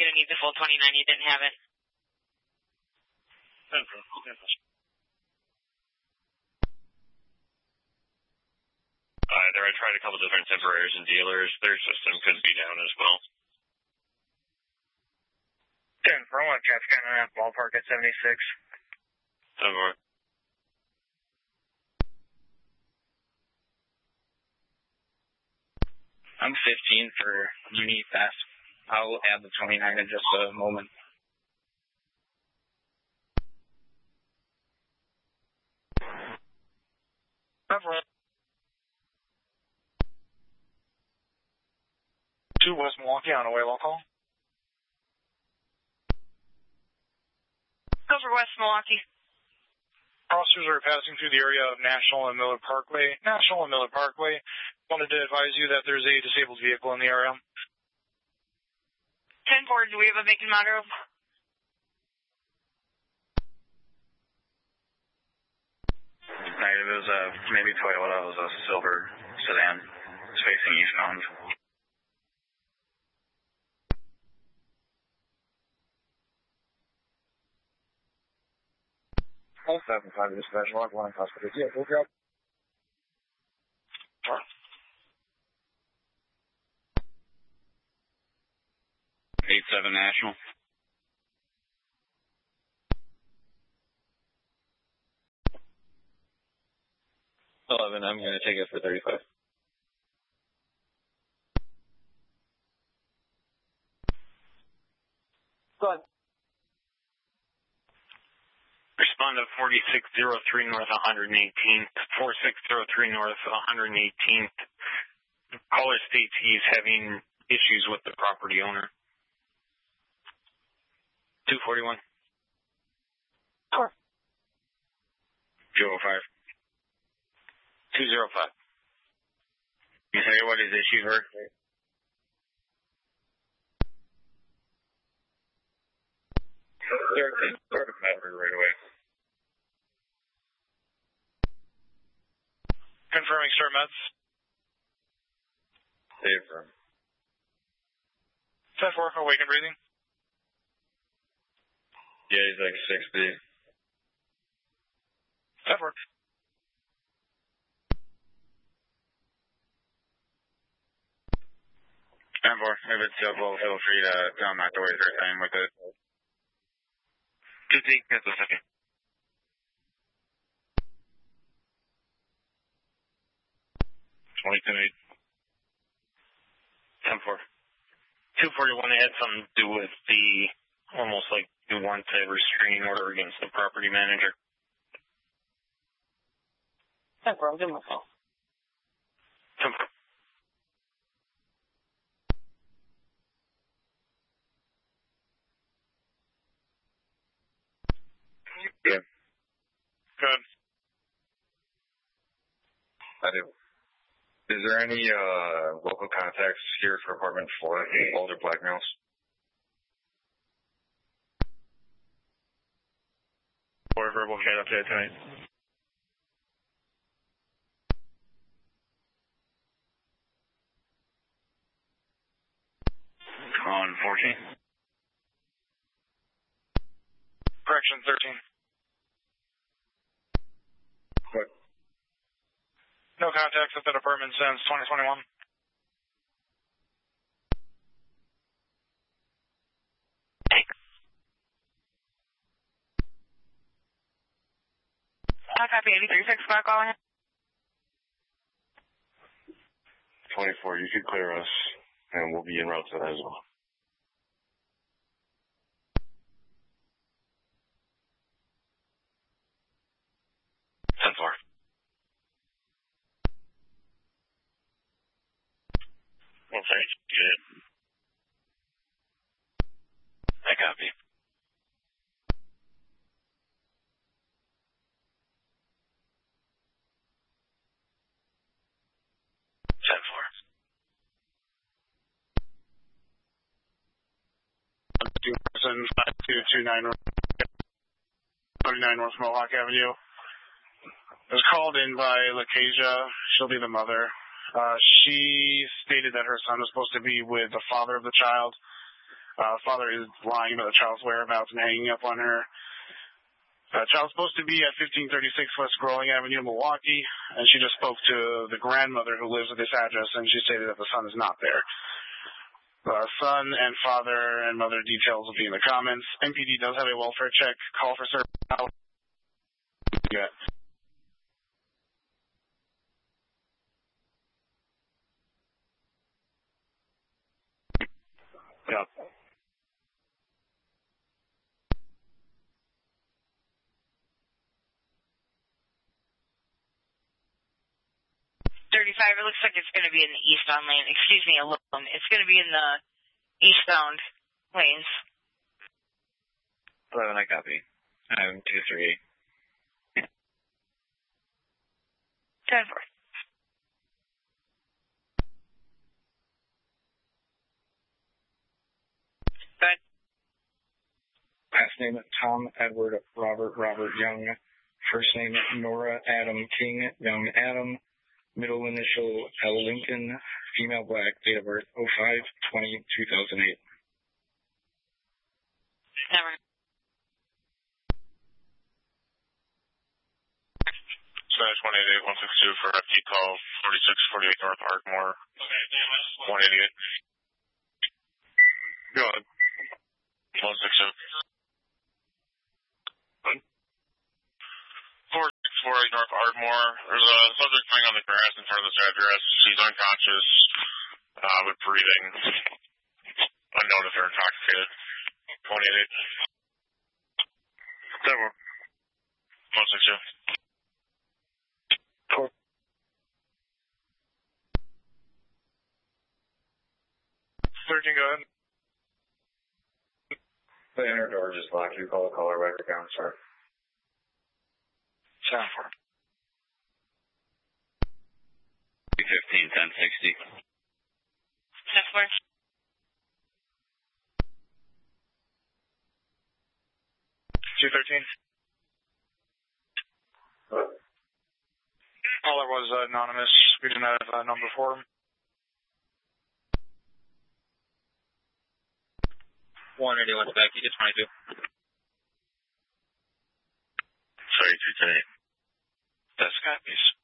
going to need the full 29. You didn't have it. There, I tried a couple different temporaries and dealers. Their system could be down as well. 10 for 1, Cat's Canada, ballpark at 76. 10 for. I'm 15 for Uni Fast. I'll add the 29 in just a moment. Cover it. 2 West Milwaukee on away local. Cover West Milwaukee. Officers are passing through the area of National and Miller Parkway. Wanted to advise you that there's a disabled vehicle in the area. 10-4, do we have a make and model? It was maybe Toyota. It was a silver sedan. It's facing eastbound. 7-5 dispatch, log 1 hospital. Yeah, we'll drop. 8-7 National. 11, I'm going to take it for 35. Go ahead. Respond to 4603 North 118th, 4603 North 118th. Caller states he's having issues with the property owner. 241. Sure. 205. 205. You say what his issues were? Start a battery right away. Confirming start meds. Affirm. 10-4, awaken breathing. Yeah, he's like 6B. 10-4. If it's civil, feel free to tell him not to waste your time with it. 2T, that's a second. 22-8. 10-4. 241 had something to do with the, almost like the one-type restraining order against the property manager. 10-4, I'll give him a call. 10-4. Yeah. Good. I do. Is there any local contacts here for apartment 4, older black males? Or verbal chat up there tonight? On 14. Correction 13. What? No contacts at that apartment since 2021. Copy 83-6, Mark calling. 24, you should clear us, and we'll be en route to that as well. Okay, good. I copy. Person 5229 39 North Mohawk Avenue. It was called in by Lacasia. She'll be the mother. She stated that her son was supposed to be with the father of the child. Father is lying about the child's whereabouts and hanging up on her. Child's supposed to be at 1536 West Growing Avenue, Milwaukee, and she just spoke to the grandmother who lives at this address, and she stated that the son is not there. Son and father and mother details will be in the comments. MPD does have a welfare check. Call for service now. Yeah. Yeah. 35, it looks like it's going to be in the eastbound lane. Excuse me, alone. It's going to be in the eastbound lanes. 11, I copy. 238. 10-4. Good. Last name Tom Edward Robert Young. First name Nora Adam King Young Adam. Middle initial L. Lincoln, female black, date of birth 05/20/2008. Never. Spanish 188-162 for FT call 4648 North Ardmore. 188. Go ahead. 162. 4648 North Ardmore. There's a subject lying on the grass in front of this address. She's unconscious, with breathing. Unknown if they're intoxicated. 188. 162. Cool. Go ahead. The inner door just locked. You call the caller back down, sir. 7-4. 15-10-60. 10-4. Caller was anonymous. We didn't have a number for him. 181 back. You get 22. 32 today. That's copies.